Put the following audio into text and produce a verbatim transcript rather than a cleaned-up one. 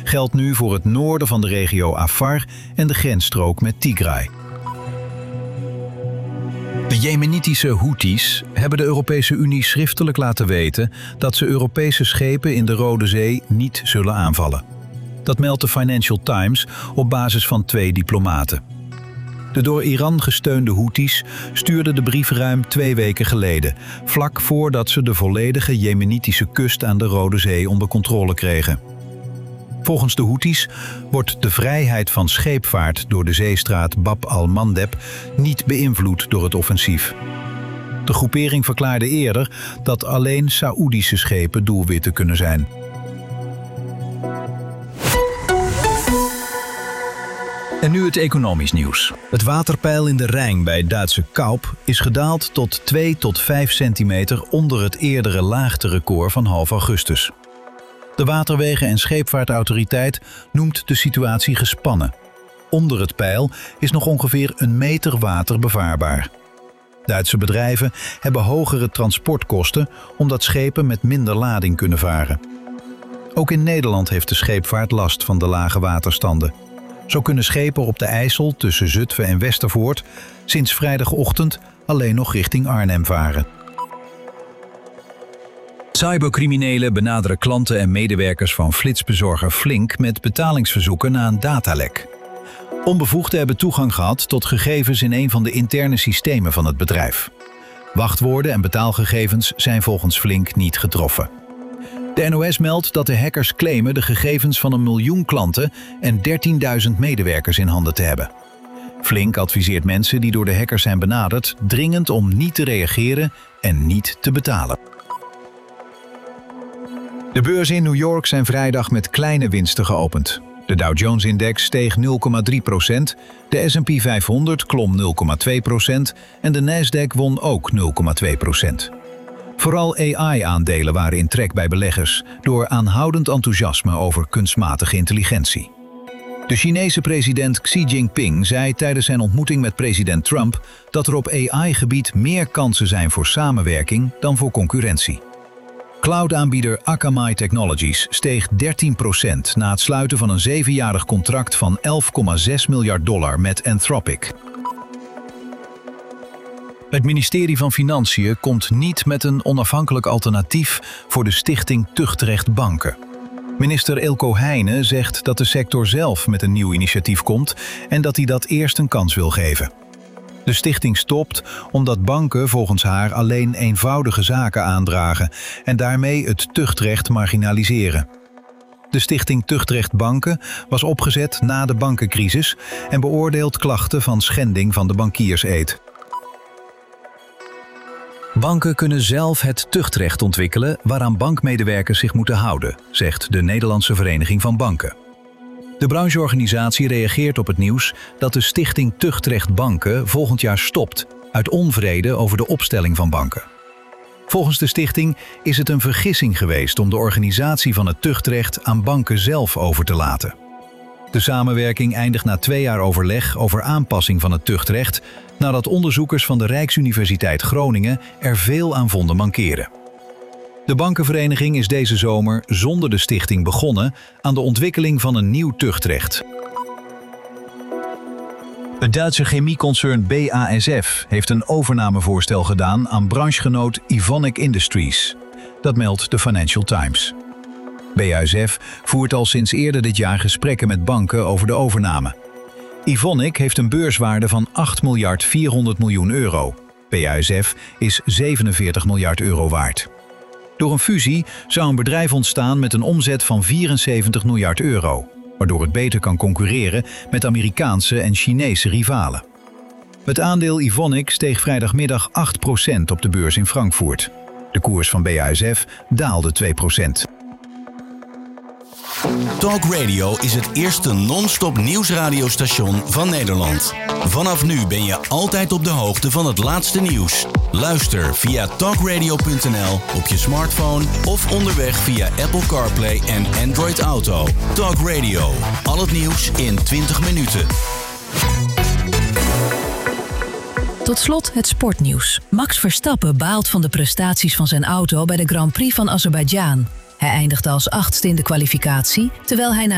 geldt nu voor het noorden van de regio Afar en de grensstrook met Tigray. De Jemenitische Houthis hebben de Europese Unie schriftelijk laten weten dat ze Europese schepen in de Rode Zee niet zullen aanvallen. Dat meldt de Financial Times op basis van twee diplomaten. De door Iran gesteunde Houthis stuurden de brief ruim twee weken geleden, vlak voordat ze de volledige Jemenitische kust aan de Rode Zee onder controle kregen. Volgens de Houthis wordt de vrijheid van scheepvaart door de zeestraat Bab al-Mandeb niet beïnvloed door het offensief. De groepering verklaarde eerder dat alleen Saoedische schepen doelwitten kunnen zijn. En nu het economisch nieuws. Het waterpeil in de Rijn bij Duitse Kaup is gedaald tot twee tot vijf centimeter onder het eerdere laagterecord van half augustus. De Waterwegen- en Scheepvaartautoriteit noemt de situatie gespannen. Onder het peil is nog ongeveer een meter water bevaarbaar. Duitse bedrijven hebben hogere transportkosten omdat schepen met minder lading kunnen varen. Ook in Nederland heeft de scheepvaart last van de lage waterstanden. Zo kunnen schepen op de IJssel tussen Zutphen en Westervoort sinds vrijdagochtend alleen nog richting Arnhem varen. Cybercriminelen benaderen klanten en medewerkers van flitsbezorger Flink met betalingsverzoeken na een datalek. Onbevoegden hebben toegang gehad tot gegevens in een van de interne systemen van het bedrijf. Wachtwoorden en betaalgegevens zijn volgens Flink niet getroffen. De N O S meldt dat de hackers claimen de gegevens van een miljoen klanten en dertienduizend medewerkers in handen te hebben. Flink adviseert mensen die door de hackers zijn benaderd dringend om niet te reageren en niet te betalen. De beurzen in New York zijn vrijdag met kleine winsten geopend. De Dow Jones-index steeg nul komma drie procent, de S en P vijfhonderd klom nul komma twee procent en de Nasdaq won ook nul komma twee procent. Vooral A I-aandelen waren in trek bij beleggers door aanhoudend enthousiasme over kunstmatige intelligentie. De Chinese president Xi Jinping zei tijdens zijn ontmoeting met president Trump dat er op A I-gebied meer kansen zijn voor samenwerking dan voor concurrentie. Cloud-aanbieder Akamai Technologies steeg dertien procent na het sluiten van een zevenjarig contract van elf komma zes miljard dollar met Anthropic. Het ministerie van Financiën komt niet met een onafhankelijk alternatief voor de stichting Tuchtrecht Banken. Minister Eelco Heijnen zegt dat de sector zelf met een nieuw initiatief komt en dat hij dat eerst een kans wil geven. De stichting stopt omdat banken volgens haar alleen eenvoudige zaken aandragen en daarmee het tuchtrecht marginaliseren. De stichting Tuchtrecht Banken was opgezet na de bankencrisis en beoordeelt klachten van schending van de bankierseed. Banken kunnen zelf het tuchtrecht ontwikkelen waaraan bankmedewerkers zich moeten houden, zegt de Nederlandse Vereniging van Banken. De brancheorganisatie reageert op het nieuws dat de stichting Tuchtrecht Banken volgend jaar stopt uit onvrede over de opstelling van banken. Volgens de stichting is het een vergissing geweest om de organisatie van het tuchtrecht aan banken zelf over te laten. De samenwerking eindigt na twee jaar overleg over aanpassing van het tuchtrecht nadat onderzoekers van de Rijksuniversiteit Groningen er veel aan vonden mankeren. De bankenvereniging is deze zomer zonder de stichting begonnen aan de ontwikkeling van een nieuw tuchtrecht. Het Duitse chemieconcern B A S F heeft een overnamevoorstel gedaan aan branchegenoot Evonik Industries. Dat meldt de Financial Times. B A S F voert al sinds eerder dit jaar gesprekken met banken over de overname. Evonik heeft een beurswaarde van acht miljard vierhonderd miljoen euro. B A S F is zevenenveertig miljard euro waard. Door een fusie zou een bedrijf ontstaan met een omzet van vierenzeventig miljard euro, waardoor het beter kan concurreren met Amerikaanse en Chinese rivalen. Het aandeel Evonik steeg vrijdagmiddag acht procent op de beurs in Frankfurt. De koers van B A S F daalde twee procent. Talk Radio is het eerste non-stop nieuwsradiostation van Nederland. Vanaf nu ben je altijd op de hoogte van het laatste nieuws. Luister via talkradio punt n l op je smartphone of onderweg via Apple CarPlay en Android Auto. Talk Radio, al het nieuws in twintig minuten. Tot slot het sportnieuws. Max Verstappen baalt van de prestaties van zijn auto bij de Grand Prix van Azerbeidzjan. Hij eindigde als achtste in de kwalificatie, terwijl hij na